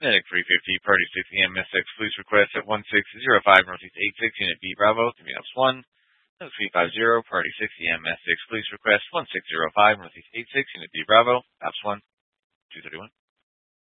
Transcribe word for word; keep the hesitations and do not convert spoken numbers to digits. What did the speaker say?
Medic three fifty, Party six E M S X, police request at one six zero five Northeast eight six, Unit B, Bravo, to meet Ops one. three five zero, Party six E M S six, police request one six zero five Northeast eight six, Unit B, Bravo, Ops one, two thirty-one.